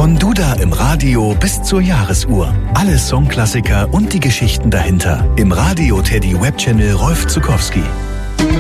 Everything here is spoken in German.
Von Duda im Radio bis zur Jahresuhr. Alle Songklassiker und die Geschichten dahinter. Im Radio Teddy Webchannel Rolf Zuckowski.